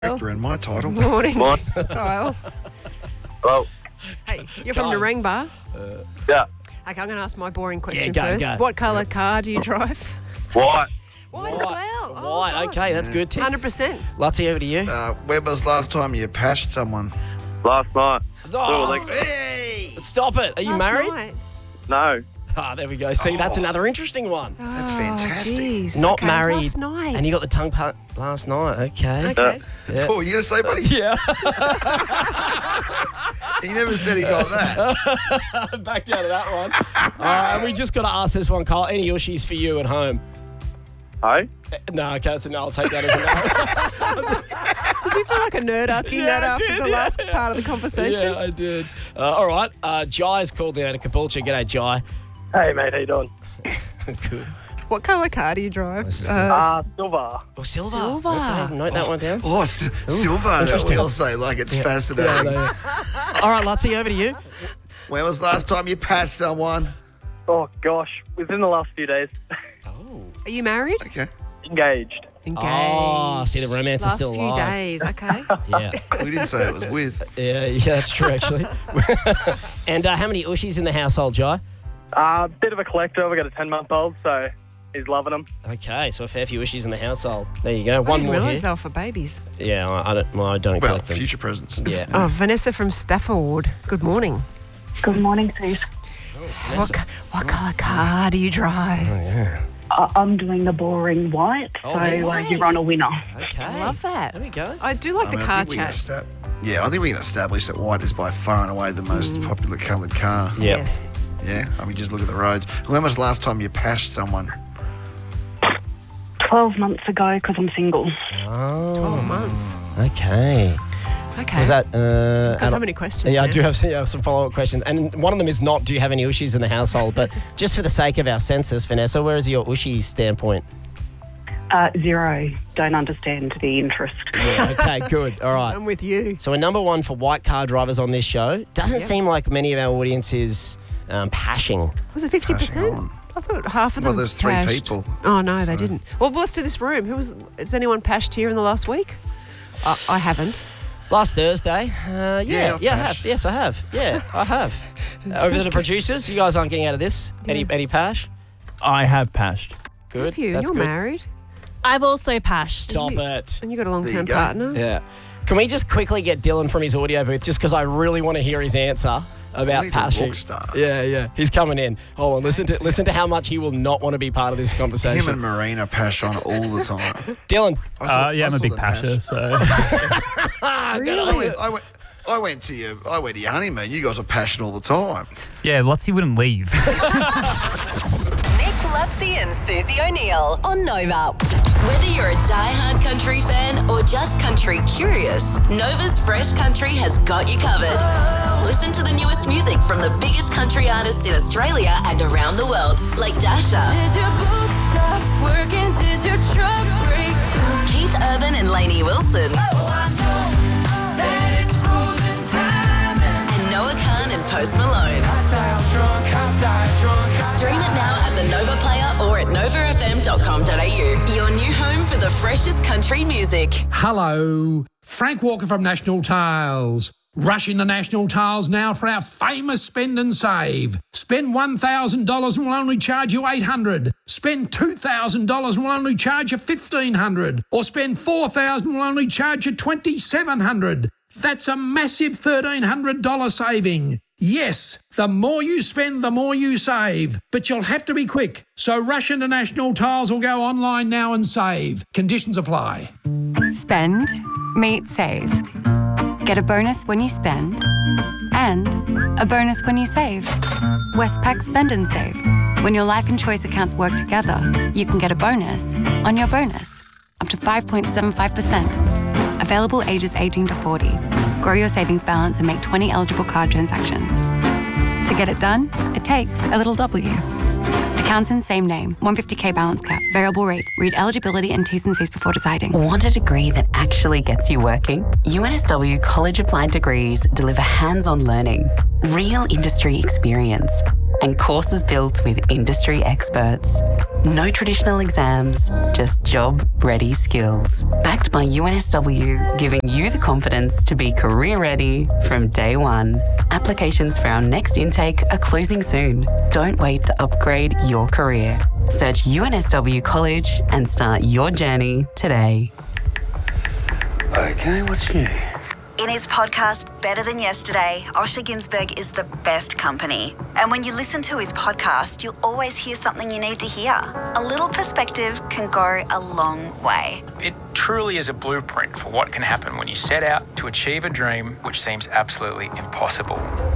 Director in my title. Morning, Morning. Kyle. Hello. Hey, you're from Narangba. Yeah. Okay, I'm going to ask my boring question go, first. go. What colour car do you drive? White. White as well. Oh, White, God. okay, that's good, Tim. 100%. Lutzy, over to you. When was the last time you pashed someone? Last night. Oh, like, Hey! stop it. Are you Last married? night. no. Ah, there we go. See, that's another interesting one. That's Oh, fantastic. geez. Not Okay, married. Last night. And you got the tongue part last night. Okay. Okay. Yeah. Oh, you going to say, buddy? Yeah. He never said he got that. Back down to that one. And we just got to ask this one, Kyle. Any Ushies for you at home? Hey? No, okay, that's a no. I'll take that as a no. Did you feel like a nerd asking Yeah, that I after did, the yeah. last part of the conversation? Yeah, I did. All right. Jai's called down to Caboolture. G'day, Jai. Hey, mate. How you doing? Good. What colour car do you drive? This is Silver. Oh, Silver. Silver. Okay, note that one down. Oh, Silver. interesting. We'll say like it's fascinating. All right, Lutzy, over to you. When was the last time you pashed someone? Oh, gosh. Within the last few days. Oh. Are you married? Okay. Engaged. Engaged. Oh, see, the romance is Last still few alive. days, okay. Yeah. We didn't say it was with. Yeah, that's true, actually. And how many Ushies in the household, Jai? Bit of a collector. We got a 10-month-old, so he's loving them. Okay, so a fair few Ushies in the household. There you go. I One didn't more realise here. they were for babies. Yeah, I don't Well, collect them. future presents. Yeah. Oh, Vanessa from Stafford. Good morning. Good morning, Steve. What colour car do you drive? I'm doing the boring white, Oh, so white. you're on a winner. Okay. I love that. There we go. I do like the I car think we can chat. I think we can establish that white is by far and away the most popular coloured car. Yeah. Yes. Yeah, I mean, just look at the roads. When was the last time you pashed someone? 12 months ago, because I'm single. Oh, 12 months. okay. Okay. Was that... Got so many questions. Yeah, I now. do have some follow-up questions. And one of them is not, do you have any Ushies in the household? But just for the sake of our census, Vanessa, where is your Ushi standpoint? 0. Don't understand the interest. Yeah, okay, good. All right. I'm with you. So we're number one for white car drivers on this show. Doesn't Yep. seem like many of our audience is pashing. Was it Passing 50%? on. I thought half of Well, them there's 3 pashed. people. Oh, no, they didn't. Well, let's do this room. Has anyone pashed here in the last week? I haven't. Last Thursday, Yeah, I've I have. pashed. Yes, I have. Yeah, I have. Over to the producers, you guys aren't getting out of this. Any pash? I have pashed. Good. Have you? That's You're good. married. I've also pashed. Stop You- it. And you got a There long-term you go. partner. Yeah. Can we just quickly get Dylan from his audio booth just because I really want to hear his answer about He's a pashing? rock star. Yeah. He's coming in. Hold on. Listen to how much he will not want to be part of this Him conversation. and Marina pash on all the time. Dylan. Yeah, I'm a big them pash. pasher, so I went to your honeymoon. You guys are passion all the time. yeah, Lutzy wouldn't leave. Nick Lutzy and Susie O'Neill on Nova. Whether you're a die-hard country fan or just country curious, Nova's Fresh Country has got you covered. Listen to the newest music from the biggest country artists in Australia and around the world, like Dasha, Did your boots stop working? Did your truck break down? Keith Urban and Lainey Wilson, and Noah Khan and Post Malone. Stream it now at the Nova Player or at novafm.com.au. Your new home for the freshest country music. Hello, Frank Walker from National Tiles. Rush into National Tiles now for our famous spend and save. Spend $1,000 and we'll only charge you $800. Spend $2,000 and we'll only charge you $1,500. Or spend $4,000 and we'll only charge you $2,700. That's a massive $1,300 saving. Yes, the more you spend, the more you save. But you'll have to be quick. So rush into National Tiles or go online now and save. Conditions apply. Spend, meet, save. Get a bonus when you spend and a bonus when you save. Westpac Spend and Save. When your life and choice accounts work together, you can get a bonus on your bonus, up to 5.75%. Available ages 18 to 40. Grow your savings balance and make 20 eligible card transactions. To get it done, it takes a little W. Accounts in same name, 150k balance cap, variable rate. Read eligibility and T's and C's before deciding. Want a degree that actually gets you working? UNSW College Applied Degrees deliver hands-on learning, real industry experience, and courses built with industry experts. No traditional exams, just job career-ready skills. Backed by UNSW, giving you the confidence to be career-ready from day one. Applications for our next intake are closing soon. Don't wait to upgrade your career. Search UNSW College and start your journey today. Okay, what's new? In his podcast, Better Than Yesterday, Osher Günsberg is the best company. And when you listen to his podcast, you'll always hear something you need to hear. A little perspective can go a long way. It truly is a blueprint for what can happen when you set out to achieve a dream which seems absolutely impossible.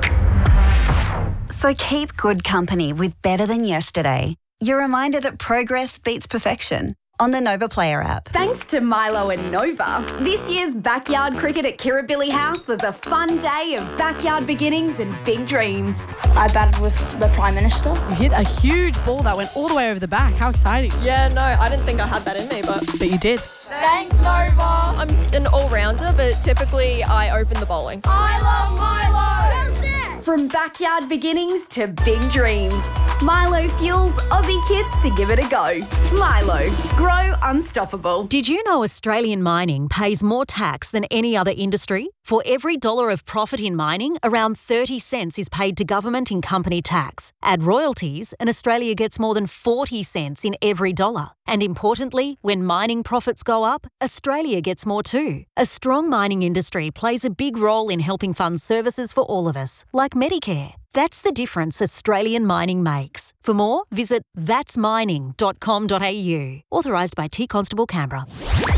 So keep good company with Better Than Yesterday. Your reminder that progress beats perfection. On the Nova Player app. Thanks to Milo and Nova, this year's backyard cricket at Kirribilli House was a fun day of backyard beginnings and big dreams. I batted with the Prime Minister. You hit a huge ball that went all the way over the back. How exciting. Yeah, no, I didn't think I had that in me, but you did. Thanks, Nova. I'm an all-rounder, but typically I open the bowling. I love Milo! From backyard beginnings to big dreams, Milo fuels Aussie kids to give it a go. Milo, grow unstoppable. Did you know Australian mining pays more tax than any other industry? For every $1 of profit in mining, around 30 cents is paid to government in company tax. Add royalties, and Australia gets more than 40 cents in every dollar. And importantly, when mining profits go up, Australia gets more too. A strong mining industry plays a big role in helping fund services for all of us, like Medicare. That's the difference Australian mining makes. For more, visit thatsmining.com.au. Authorised by T Constable Canberra.